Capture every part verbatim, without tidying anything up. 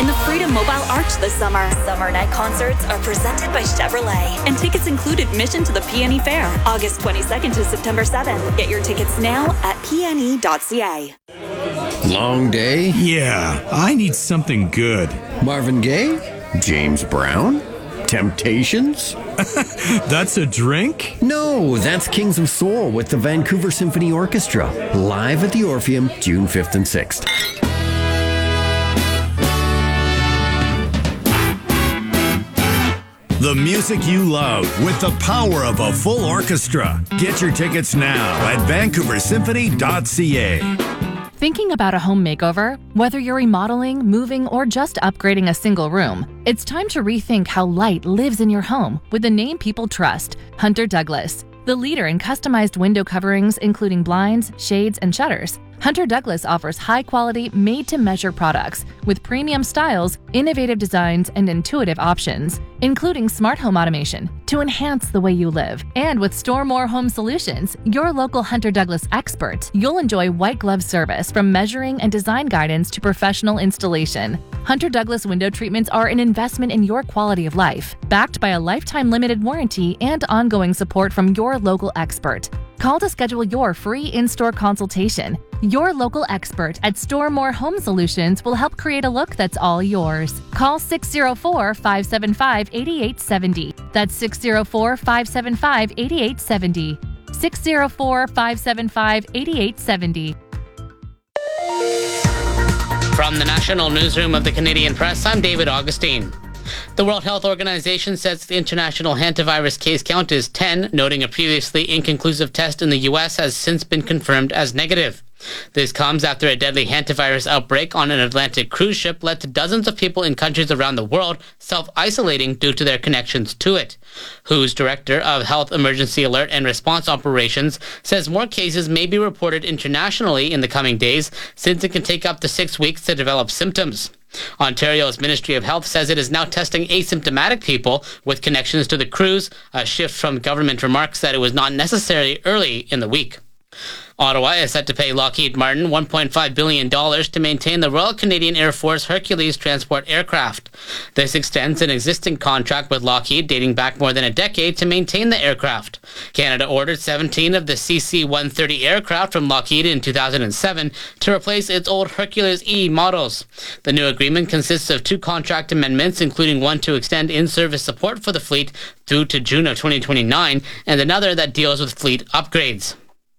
in the Freedom Mobile Arch this summer. Summer night concerts are presented by Chevrolet, and tickets include admission to the P N E Fair, August twenty-second to September seventh. Get your tickets now at P N E dot C A. Long day? Yeah, I need something good. Marvin Gaye? James Brown? Temptations? That's a drink? No, that's Kings of Soul with the Vancouver Symphony Orchestra. Live at the Orpheum, June fifth and sixth. The music you love with the power of a full orchestra. Get your tickets now at Vancouver Symphony dot C A. Thinking about a home makeover? Whether you're remodeling, moving, or just upgrading a single room, it's time to rethink how light lives in your home with the name people trust, Hunter Douglas. The leader in customized window coverings, including blinds, shades, and shutters, Hunter Douglas offers high-quality, made-to-measure products with premium styles, innovative designs, and intuitive options, including smart home automation to enhance the way you live. And with Store More Home Solutions, your local Hunter Douglas expert, you'll enjoy white glove service from measuring and design guidance to professional installation. Hunter Douglas window treatments are an investment in your quality of life, backed by a lifetime limited warranty and ongoing support from your local expert. Call to schedule your free in-store consultation. Your local expert at Store More Home Solutions will help create a look that's all yours. Call six oh four, five seven five, eight eight seven oh. That's six oh four, five seven five, eight eight seven oh. six oh four, five seven five, eight eight seven oh. From the National Newsroom of the Canadian Press, I'm David Augustine. The World Health Organization says the international hantavirus case count is ten, noting a previously inconclusive test in the U S has since been confirmed as negative. This comes after a deadly hantavirus outbreak on an Atlantic cruise ship led to dozens of people in countries around the world self-isolating due to their connections to it. W H O's Director of Health Emergency Alert and Response Operations says more cases may be reported internationally in the coming days, since it can take up to six weeks to develop symptoms. Ontario's Ministry of Health says it is now testing asymptomatic people with connections to the cruise, a shift from government remarks that it was not necessary early in the week. Ottawa is set to pay Lockheed Martin one point five billion dollars to maintain the Royal Canadian Air Force Hercules transport aircraft. This extends an existing contract with Lockheed dating back more than a decade to maintain the aircraft. Canada ordered seventeen of the C C one thirty aircraft from Lockheed in two thousand seven to replace its old Hercules E models. The new agreement consists of two contract amendments, including one to extend in-service support for the fleet through to June of twenty twenty-nine, and another that deals with fleet upgrades.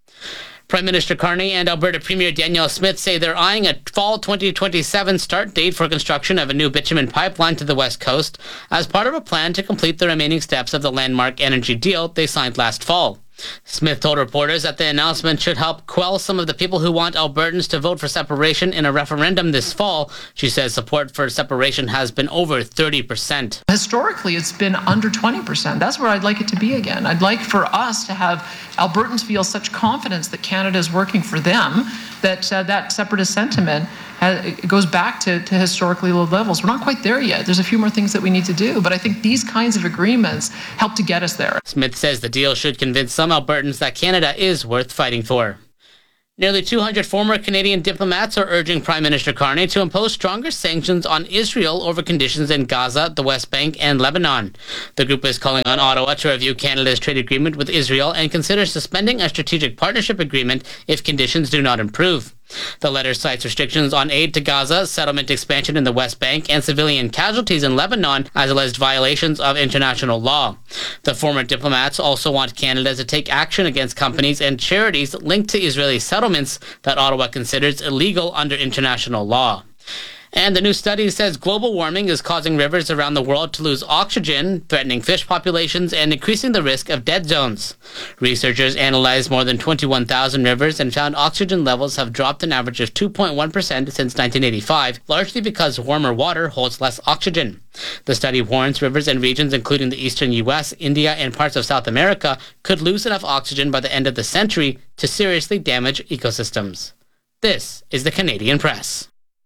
Prime Minister Carney and Alberta Premier Danielle Smith say they're eyeing a fall twenty twenty-seven start date for construction of a new bitumen pipeline to the West Coast as part of a plan to complete the remaining steps of the landmark energy deal they signed last fall. Smith told reporters that the announcement should help quell some of the people who want Albertans to vote for separation in a referendum this fall. She says support for separation has been over thirty percent. Historically, it's been under twenty percent. That's where I'd like it to be again. I'd like for us to have Albertans feel such confidence that Canada is working for them that uh, that separatist sentiment has, it goes back to, to historically low levels. We're not quite there yet. There's a few more things that we need to do, but I think these kinds of agreements help to get us there. Smith says the deal should convince some Albertans that Canada is worth fighting for. Nearly two hundred former Canadian diplomats are urging Prime Minister Carney to impose stronger sanctions on Israel over conditions in Gaza, the West Bank, and Lebanon. The group is calling on Ottawa to review Canada's trade agreement with Israel and consider suspending a strategic partnership agreement if conditions do not improve. The letter cites restrictions on aid to Gaza, settlement expansion in the West Bank, and civilian casualties in Lebanon as alleged violations of international law. The former diplomats also want Canada to take action against companies and charities linked to Israeli settlements that Ottawa considers illegal under international law. And the new study says global warming is causing rivers around the world to lose oxygen, threatening fish populations and increasing the risk of dead zones. Researchers analyzed more than twenty-one thousand rivers and found oxygen levels have dropped an average of two point one percent since nineteen eighty-five, largely because warmer water holds less oxygen. The study warns rivers and regions including the eastern U S, India, and parts of South America could lose enough oxygen by the end of the century to seriously damage ecosystems. This is the Canadian Press.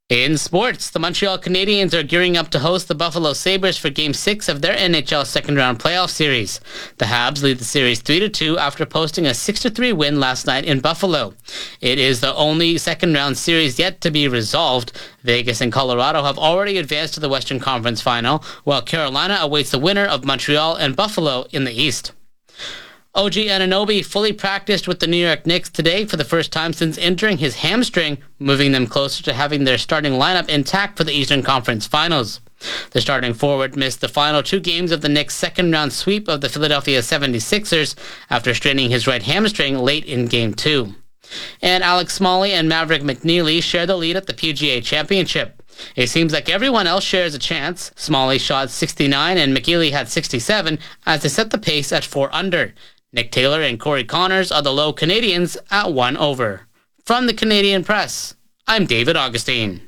In sports, the Montreal Canadiens are gearing up to host the Buffalo Sabres for Game six of their N H L second-round playoff series. The Habs lead the series three to two after posting a six to three win last night in Buffalo. It is the only second-round series yet to be resolved. Vegas and Colorado have already advanced to the Western Conference Final, while Carolina awaits the winner of Montreal and Buffalo in the East. O G Anunoby fully practiced with the New York Knicks today for the first time since injuring his hamstring, moving them closer to having their starting lineup intact for the Eastern Conference Finals. The starting forward missed the final two games of the Knicks' second-round sweep of the Philadelphia seventy-sixers after straining his right hamstring late in Game two. And Alex Smalley and Maverick McNeely share the lead at the P G A Championship. It seems like everyone else shares a chance. Smalley shot sixty-nine and McNeely had sixty-seven as they set the pace at four under. Nick Taylor and Corey Connors are the low Canadians at one over. From the Canadian Press, I'm David Augustine.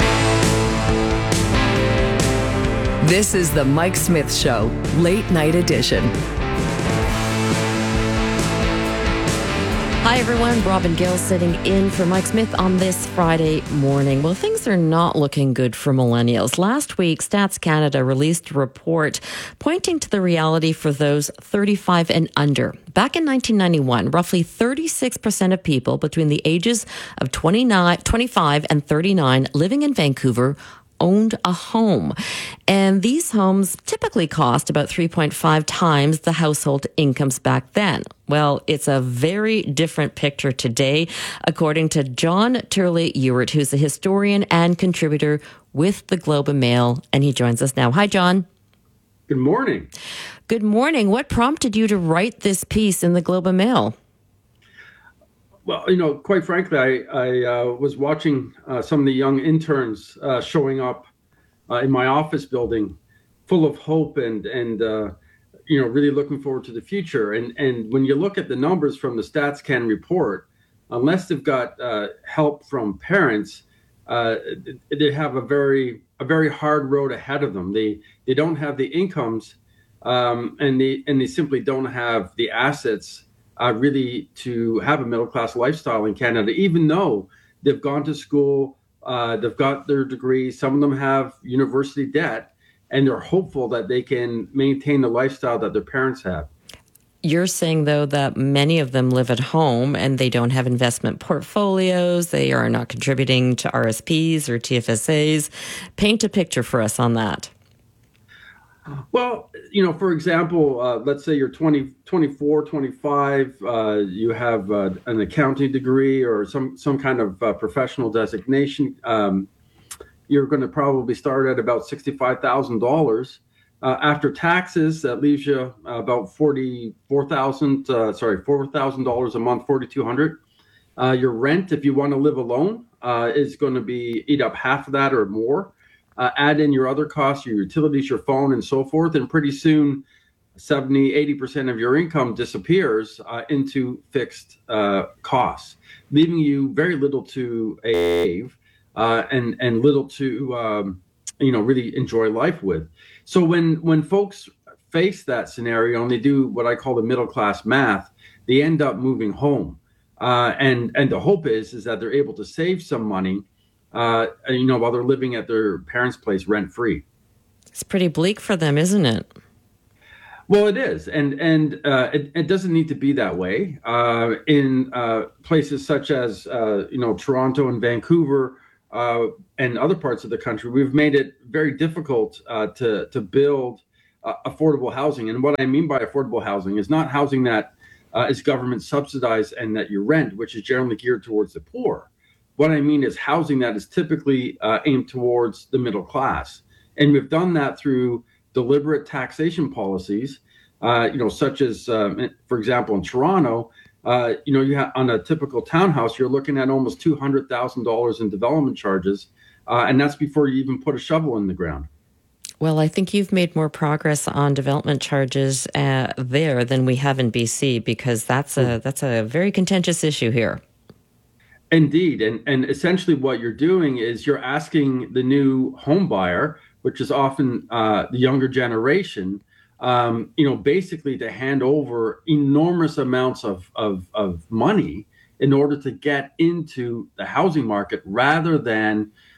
This is the Mike Smith Show, Late Night Edition. Hi everyone, Robin Gill sitting in for Mike Smith on this Friday morning. Well, things are not looking good for millennials. Last week, Stats Canada released a report pointing to the reality for those thirty-five and under. Back in nineteen ninety-one, roughly thirty-six percent of people between the ages of twenty-nine, twenty-five and thirty-nine living in Vancouver owned a home. And these homes typically cost about three point five times the household incomes back then. Well, it's a very different picture today, according to John Turley-Ewart, who's a historian and contributor with the Globe and Mail, and he joins us now. Hi, John. Good morning. Good morning. What prompted you to write this piece in the Globe and Mail? Well, you know, quite frankly, I, I uh, was watching uh, some of the young interns uh, showing up uh, in my office building, full of hope and and uh, you know, really looking forward to the future. And and when you look at the numbers from the StatsCan report, unless they've got uh, help from parents, uh, they have a very a very hard road ahead of them. They they don't have the incomes, um, and they and they simply don't have the assets. Uh, really to have a middle-class lifestyle in Canada, even though they've gone to school, uh, they've got their degrees, some of them have university debt, and they're hopeful that they can maintain the lifestyle that their parents have. You're saying, though, that many of them live at home and they don't have investment portfolios, they are not contributing to R S Ps or T F S As. Paint a picture for us on that. Well, you know, for example, uh, let's say you're twenty, twenty-four, twenty-five, uh, you have uh, an accounting degree or some, some kind of uh, professional designation. Um, you're going to probably start at about sixty-five thousand dollars. Uh, after taxes, that leaves you about forty-four thousand dollars, uh, sorry, four thousand dollars a month, forty-two hundred dollars. Uh, your rent, if you want to live alone, uh, is going to be eat up half of that or more. Uh, add in your other costs, your utilities, your phone, and so forth, and pretty soon seventy, eighty percent of your income disappears uh, into fixed uh, costs, leaving you very little to save uh, and, and little to um, you know, really enjoy life with. So when, when folks face that scenario and they do what I call the middle-class math, they end up moving home. Uh, and, and the hope is, is that they're able to save some money Uh, you know, while they're living at their parents' place rent-free. It's pretty bleak for them, isn't it? Well, it is. And and uh, it, it doesn't need to be that way. Uh, in uh, places such as, uh, you know, Toronto and Vancouver uh, and other parts of the country, we've made it very difficult uh, to, to build uh, affordable housing. And what I mean by affordable housing is not housing that uh, is government subsidized and that you rent, which is generally geared towards the poor. What I mean is housing that is typically uh, aimed towards the middle class. And we've done that through deliberate taxation policies, uh, you know, such as, um, for example, in Toronto, uh, you know, you have on a typical townhouse, you're looking at almost two hundred thousand dollars in development charges. Uh, and that's before you even put a shovel in the ground. Well, I think you've made more progress on development charges uh, there than we have in B C, because that's a, that's a very contentious issue here. Indeed. And, and essentially what you're doing is you're asking the new home buyer, which is often uh, the younger generation, um, you know, basically to hand over enormous amounts of, of, of money in order to get into the housing market rather than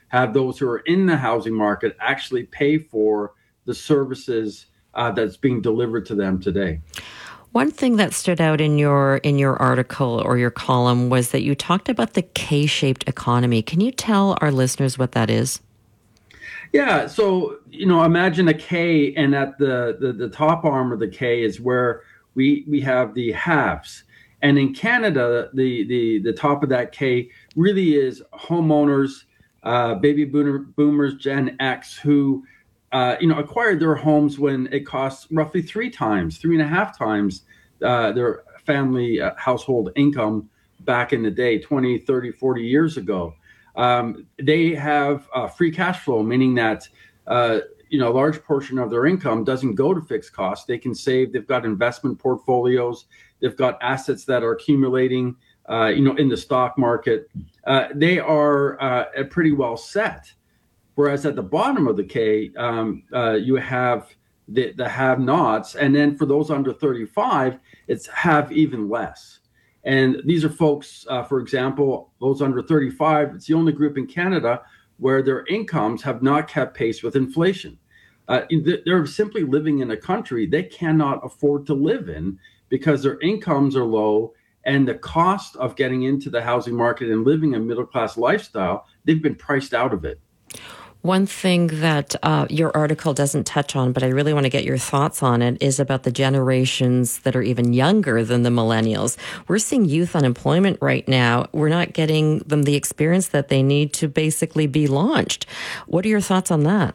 have those who are in the housing market actually pay for the services uh, that's being delivered to them today. One thing that stood out in your in your article or your column was that you talked about the K-shaped economy. Can you tell our listeners what that is? Yeah, so, you know, imagine a K, and at the, the, the top arm of the K is where we we have the haves. And in Canada, the the, the top of that K really is homeowners, uh, baby boomer, boomers, Gen X, who, uh, you know, acquired their homes when it costs roughly three times, three and a half times uh, their family uh, household income back in the day, twenty, thirty, forty years ago. Um, they have uh, free cash flow, meaning that, uh, you know, a large portion of their income doesn't go to fixed costs. They can save. They've got investment portfolios. They've got assets that are accumulating, uh, you know, in the stock market. Uh, they are uh, pretty well set. Whereas at the bottom of the K, um, uh, you have the, the have-nots. And then for those under thirty-five, it's have even less. And these are folks, uh, for example, those under thirty-five, it's the only group in Canada where their incomes have not kept pace with inflation. Uh, they're simply living in a country they cannot afford to live in because their incomes are low, and the cost of getting into the housing market and living a middle-class lifestyle, they've been priced out of it. One thing that uh, your article doesn't touch on, but I really want to get your thoughts on it, is about the generations that are even younger than the millennials. We're seeing youth unemployment right now. We're not getting them the experience that they need to basically be launched. What are your thoughts on that?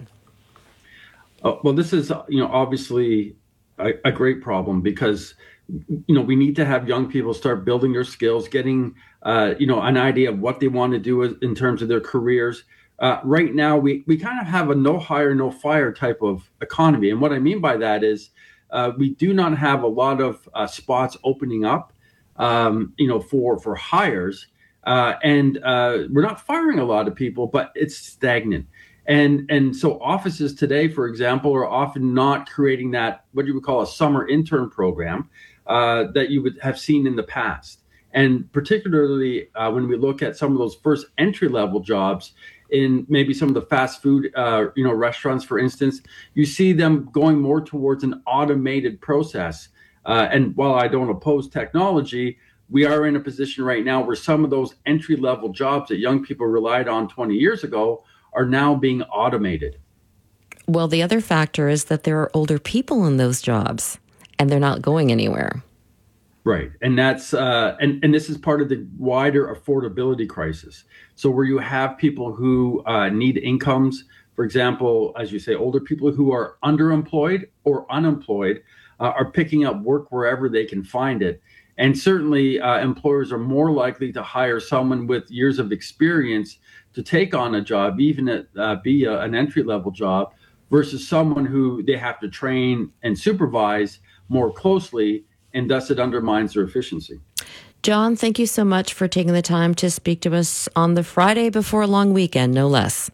Uh, well, this is, you know, obviously a, a great problem because, you know, we need to have young people start building their skills, getting, uh, you know, an idea of what they want to do in terms of their careers. Uh, right now, we, we kind of have a no hire, no fire type of economy. And what I mean by that is uh, we do not have a lot of uh, spots opening up, um, you know, for, for hires. Uh, and uh, we're not firing a lot of people, but it's stagnant. And and so offices today, for example, are often not creating that, what you would call a summer intern program uh, that you would have seen in the past. And particularly uh, when we look at some of those first entry level jobs, in maybe some of the fast food, uh, you know, restaurants, for instance, you see them going more towards an automated process. Uh, and while I don't oppose technology, we are in a position right now where some of those entry-level jobs that young people relied on twenty years ago are now being automated. Well, the other factor is that there are older people in those jobs, and they're not going anywhere. Right. And that's uh, and, and this is part of the wider affordability crisis. So where you have people who uh, need incomes, for example, as you say, older people who are underemployed or unemployed uh, are picking up work wherever they can find it. And certainly uh, employers are more likely to hire someone with years of experience to take on a job, even at uh, be a, an entry level job, versus someone who they have to train and supervise more closely. And thus it undermines their efficiency. John, thank you so much for taking the time to speak to us on the Friday before a long weekend, no less.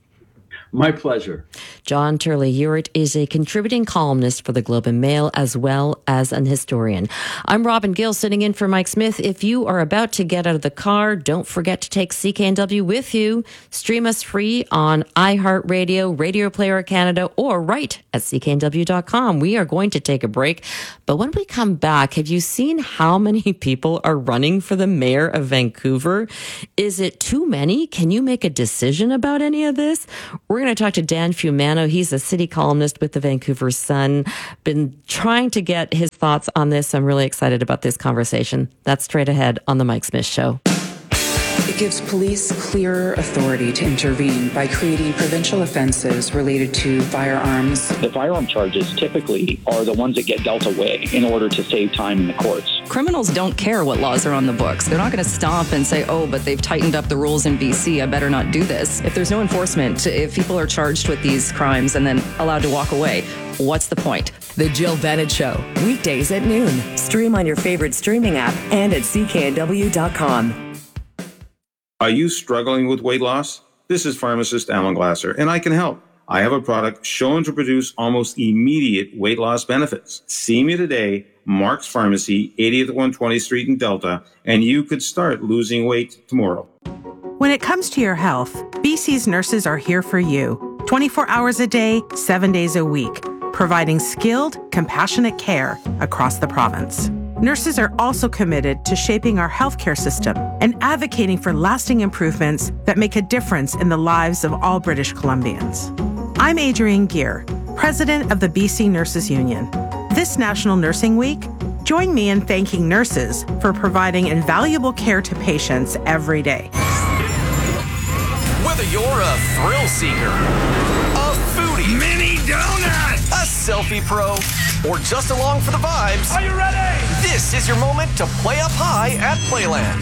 My pleasure. John Turley-Uritt is a contributing columnist for the Globe and Mail as well as an historian. I'm Robin Gill sitting in for Mike Smith. If you are about to get out of the car, don't forget to take C K N W with you. Stream us free on iHeartRadio, Radio Player Canada, or right at C K N W dot com. We are going to take a break. But when we come back, have you seen how many people are running for the mayor of Vancouver? Is it too many? Can you make a decision about any of this? We're going to talk to Dan Fumano. He's a city columnist with the Vancouver Sun. Been trying to get his thoughts on this. I'm really excited about this conversation. That's straight ahead on The Mike Smith Show. It gives police clearer authority to intervene by creating provincial offenses related to firearms. The firearm charges typically are the ones that get dealt away in order to save time in the courts. Criminals don't care what laws are on the books. They're not going to stomp and say, oh, but they've tightened up the rules in B C. I better not do this. If there's no enforcement, if people are charged with these crimes and then allowed to walk away, what's the point? The Jill Bennett Show, weekdays at noon. Stream on your favorite streaming app and at C K N W dot com. Are you struggling with weight loss? This is pharmacist Alan Glasser, and I can help. I have a product shown to produce almost immediate weight loss benefits. See me today, Mark's Pharmacy, eightieth at one hundred twentieth Street in Delta, and you could start losing weight tomorrow. When it comes to your health, B C's nurses are here for you, twenty-four hours a day, seven days a week, providing skilled, compassionate care across the province. Nurses are also committed to shaping our healthcare system and advocating for lasting improvements that make a difference in the lives of all British Columbians. I'm Adrienne Gear, President of the B C Nurses Union. This National Nursing Week, join me in thanking nurses for providing invaluable care to patients every day. Whether you're a thrill seeker, a foodie, mini donut, a selfie pro, or just along for the vibes, are you ready? This is your moment to play up high at Playland.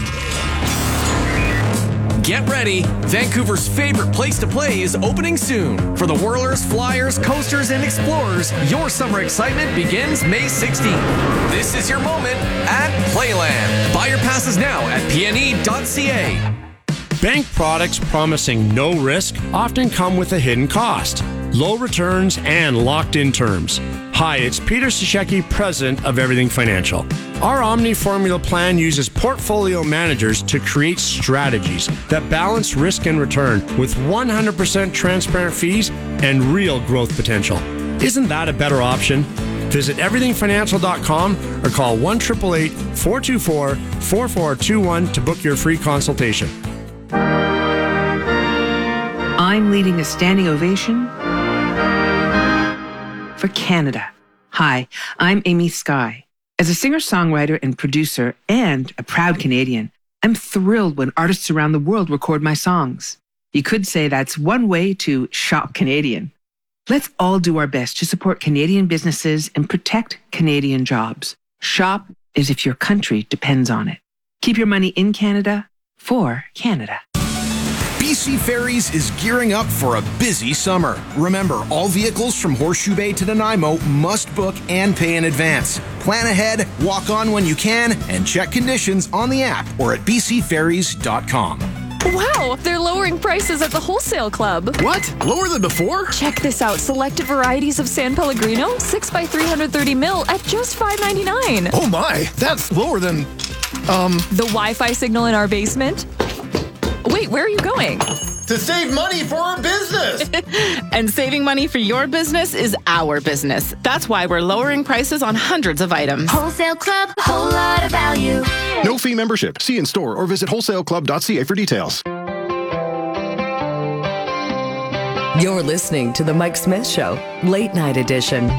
Get ready. Vancouver's favorite place to play is opening soon. For the whirlers, flyers, coasters, and explorers, your summer excitement begins May sixteenth. This is your moment at Playland. Buy your passes now at p n e dot c a. Bank products promising no risk often come with a hidden cost, low returns, and locked-in terms. Hi, it's Peter Sashecki, president of Everything Financial. Our Omni Formula plan uses portfolio managers to create strategies that balance risk and return with one hundred percent transparent fees and real growth potential. Isn't that a better option? Visit everything financial dot com or call one eight eight eight, four two four, four four two one to book your free consultation. I'm leading a standing ovation for Canada. Hi, I'm Amy Skye. As a singer-songwriter and producer and a proud Canadian, I'm thrilled when artists around the world record my songs. You could say that's one way to shop Canadian. Let's all do our best to support Canadian businesses and protect Canadian jobs. Shop as if your country depends on it. Keep your money in Canada for Canada. B C Ferries is gearing up for a busy summer. Remember, all vehicles from Horseshoe Bay to Nanaimo must book and pay in advance. Plan ahead, walk on when you can, and check conditions on the app or at b c ferries dot com. Wow, they're lowering prices at the Wholesale Club. What? Lower than before? Check this out. Selected varieties of San Pellegrino, six by three hundred thirty mil at just five ninety-nine. Oh my, that's lower than, um... the Wi-Fi signal in our basement? Wait, where are you going? To save money for our business! And saving money for your business is our business. That's why we're lowering prices on hundreds of items. Wholesale Club, whole lot of value. No fee membership. See in store or visit wholesale club dot c a for details. You're listening to The Mike Smith Show, Late Night Edition.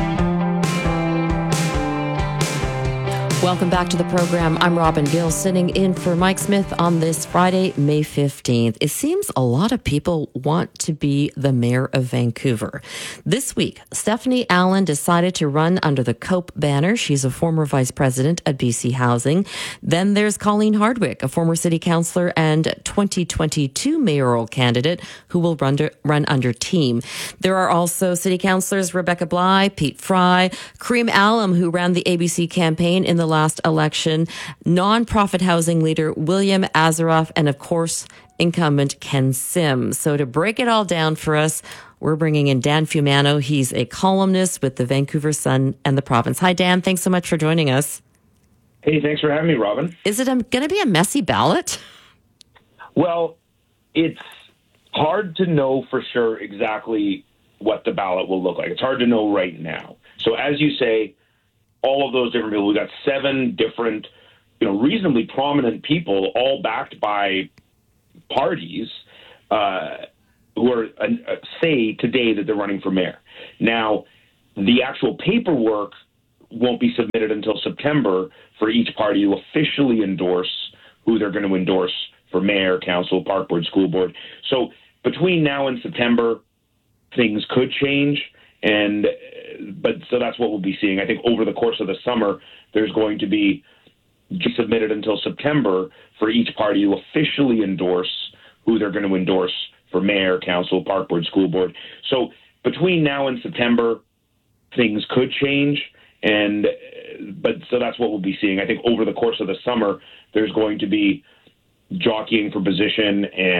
Welcome back to the program. I'm Robin Gill, sitting in for Mike Smith on this Friday, May fifteenth. It seems a lot of people want to be the mayor of Vancouver. This week, Stephanie Allen decided to run under the COPE banner. She's a former vice president at B C Housing. Then there's Colleen Hardwick, a former city councillor and twenty twenty-two mayoral candidate who will run, to, run under Team. There are also city councillors Rebecca Bly, Pete Fry, Kareem Allam, who ran the A B C campaign in the last election, non-profit housing leader William Azaroff, and of course, incumbent Ken Sims. So to break it all down for us, we're bringing in Dan Fumano. He's a columnist with the Vancouver Sun and the Province. Hi, Dan. Thanks so much for joining us. Hey, thanks for having me, Robin. Is it going to be a messy ballot? Well, it's hard to know for sure exactly what the ballot will look like. It's hard to know right now. So as you say, all of those different people, we've got seven different, you know, reasonably prominent people, all backed by parties uh, who are uh, say today that they're running for mayor. Now, the actual paperwork won't be submitted until September for each party to officially endorse who they're going to endorse for mayor, council, park board, school board. So between now and September, things could change. And but so that's what we'll be seeing. I think over the course of the summer, there's going to be submitted until September for each party to officially endorse who they're going to endorse for mayor, council, park board, school board. So between now and September, things could change. And but so that's what we'll be seeing. I think over the course of the summer, there's going to be jockeying for position and